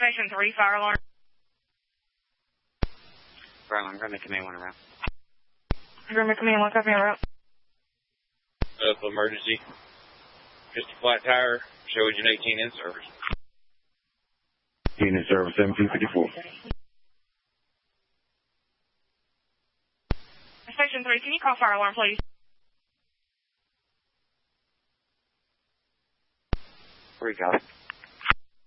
Station 3, fire alarm. Fire alarm, Grumman Command 1 around. Grumman Command 1, copy en route. Emergency. Just a flat tire. Show engine 18 in service. In service, 1754. Station 3, can you call fire alarm, please? Where you got it?